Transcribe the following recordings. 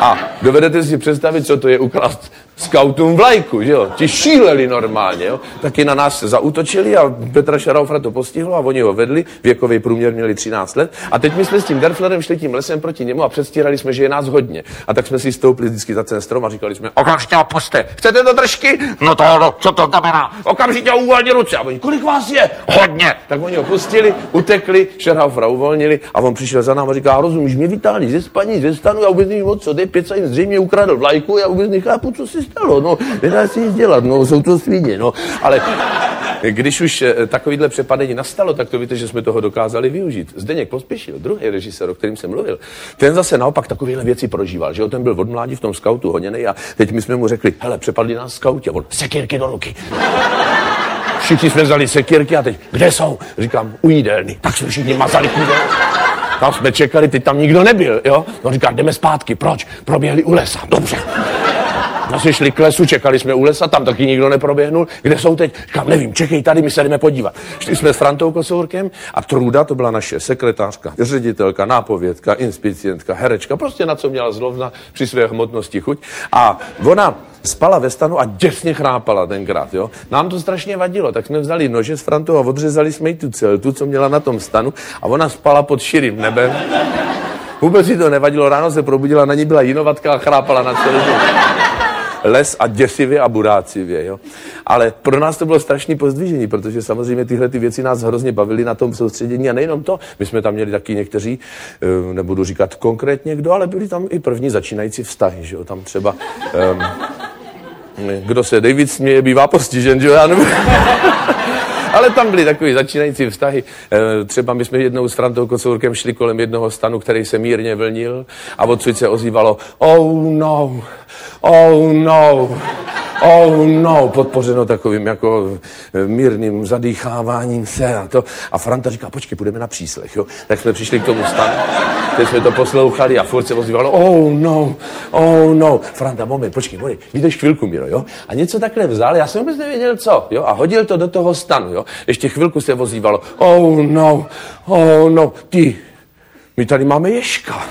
A dovedete si představit, co to je ukrást skautům vlajku, že jo? Ti šíleli normálně, jo? Taky na nás zaútočili a Petra Šaraufra to postihlo a oni ho vedli, věkový průměr měli 13 let. A teď my jsme s tím Derflerem šli tím lesem proti němu a předstírali jsme, že je nás hodně. A tak jsme si stoupli vždycky za ten strom a říkali jsme, okamžitě ho puste, chcete do držky? No to, co to znamená? Okamžitě uvolni ruce. A oni, kolik vás je? Hodně. Tak oni ho pustili, utekli, Šaraufra uvolnili a on přišel za námi a říká, rozumíš, mě vytáhli ze spaní, ze stanu, já vůbec nevím o co, Pěca jim zřejmě ukradl vlajku, já vůbec nechápu, co se stalo, no, nedá se nic dělat, no, jsou to svině, no, ale když už takovýhle přepadení nastalo, tak to víte, že jsme toho dokázali využít. Zdeněk Pospíšil, druhý režisér, o kterým jsem mluvil, ten zase naopak takovéhle věci prožíval, že jo, ten byl od mládí v tom skautu honěnej a teď my jsme mu řekli, hele, přepadli nás skauti a on, sekírky do ruky. Všichni jsme vzali sekírky a teď, kde jsou? Říkám, u jídelny, tak jsme všichni mazali kůdel. Tam jsme čekali, teď tam nikdo nebyl, jo? No říkám, jdeme zpátky, proč? Proběhli u lesa, dobře. Vlastně šli k lesu, čekali jsme u lesa, tam taky nikdo neproběhnul. Kde jsou teď? Říkám, nevím, čekej tady, my se jdeme podívat. Šli jsme s Frantou Kocourkem a Trůda, to byla naše sekretářka, ředitelka, nápovědka, inspicientka, herečka, prostě na co měla zrovna při své hmotnosti chuť. A ona spala ve stanu a děsně chrápala tenkrát, jo. Nám to strašně vadilo, tak jsme vzali nože s Frantou a odřezali jsme jí tu celtu, co měla na tom stanu a ona spala pod širým nebem. Vůbec si to nevadilo, ráno se probudila, na ní byla jinovatka a chrápala na celý les a děsivě a burácivě, jo. Ale pro nás to bylo strašný pozdvižení, protože samozřejmě tyhle ty věci nás hrozně bavily na tom soustředění a nejenom to, my jsme tam měli taky někteří, nebudu říkat konkrétně kdo, ale byli tam i první začínající vztahy, že jo, tam třeba, kdo se nejvíc směje, bývá postižen, že jo, já nevím. Ale tam byly takový začínající vztahy. Třeba my jsme jednou s Frantou Kocourkem šli kolem jednoho stanu, který se mírně vlnil a odsud se ozývalo oh no, oh no, oh no, podpořeno takovým jako mírným zadýcháváním se a to. A Franta říká, počkej, půjdeme na příslech, jo. Tak jsme přišli k tomu stanu, teď jsme to poslouchali a furt se ozývalo oh no. Franta, moment, počkej, vydrž chvilku, Miro, jo. A něco takhle vzal, já jsem vůbec nevěděl co, jo. A hodil to do toho stanu, jo. Ještě chvilku se ozývalo oh no, my tady máme ježka.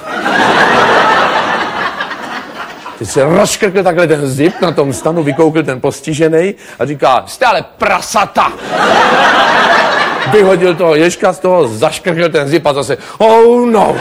Teď se rozškrkl takhle ten zip na tom stanu, vykoukl ten postižený a říká, jste ale prasata. Vyhodil toho ježka z toho, zaškrkl ten zip a zase oh no.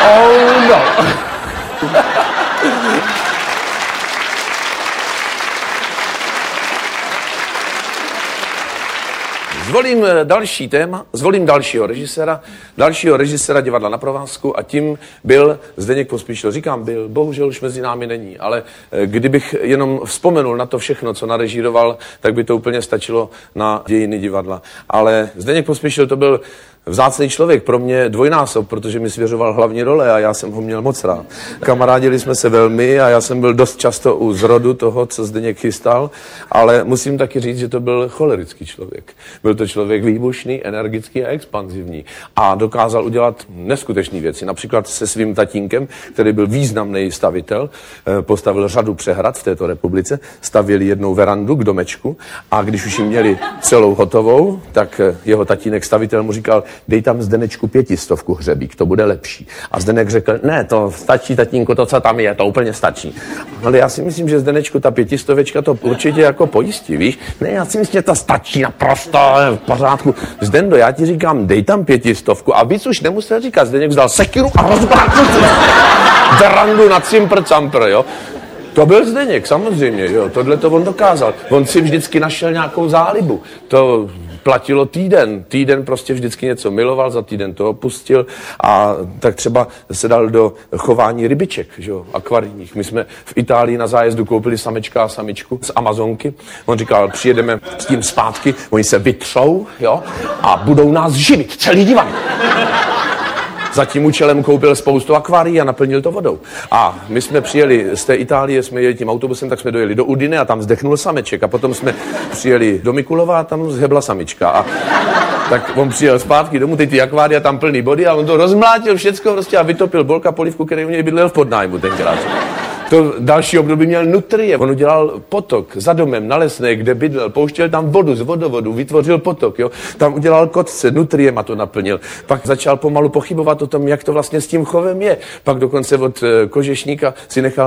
Zvolím další téma, zvolím dalšího režiséra divadla Na provázku a tím byl Zdeněk Pospíšil. Říkám byl, bohužel už mezi námi není, ale kdybych jenom vzpomenul na to všechno, co narežíroval, tak by to úplně stačilo na dějiny divadla. Ale Zdeněk Pospíšil to byl vzácný člověk, pro mě dvojnásob, protože mi svěřoval hlavní role a já jsem ho měl moc rád. Kamarádili jsme se velmi a já jsem byl dost často u zrodu toho, co Zdeněk chystal, ale musím taky říct, že to byl cholerický člověk. Byl to člověk výbušný, energický a expanzivní a dokázal udělat neskutečné věci. Například se svým tatínkem, který byl významný stavitel, postavil řadu přehrad v této republice, stavěli jednou verandu k domečku a když už ji měli celou hotovou, tak jeho tatínek stavitel mu říkal, dej tam Zdenečku 500 hřebík, to bude lepší. A Zdenek řekl, ne, to stačí, tatínko, to, co tam je, to úplně stačí. Ale já si myslím, že Zdenečku ta 500 to určitě jako pojistí, víš? Ne, já si myslím, že to stačí naprosto v pořádku. Zdendo, já ti říkám, dej tam 500 a víc už nemusel říkat. Zdeněk vzal sekiru a rozbrátil verandu na cimpr-campr, jo? To byl Zdeněk, samozřejmě, jo, tohle to on dokázal. On si vždycky našel nějakou zálibu. To platilo týden prostě vždycky něco miloval, za týden to opustil a tak třeba se dal do chování rybiček, že jo, akvarijních. My jsme v Itálii na zájezdu koupili samečka a samičku z Amazonky. On říkal, přijedeme s tím zpátky, oni se vytřou, jo, a budou nás živit, celý divadlo. Za tím účelem koupil spoustu akvárií a naplnil to vodou. A my jsme přijeli z té Itálie, jsme jeli tím autobusem, tak jsme dojeli do Udine a tam zdechnul sameček. A potom jsme přijeli do Mikulova a tam zhebla samička. A tak on přijel zpátky domů, teď ty akvária tam plný body a on to rozmlátil všecko prostě a vytopil Bolka Polivku, který u něj bydlel v podnájmu tenkrát. To další období měl nutrie. On udělal potok za domem na Lesné, kde bydlel. Pouštěl tam vodu z vodovodu, vytvořil potok. Jo? Tam udělal kotce, nutriem a to naplnil. Pak začal pomalu pochybovat o tom, jak to vlastně s tím chovem je. Pak dokonce od kožešníka si nechal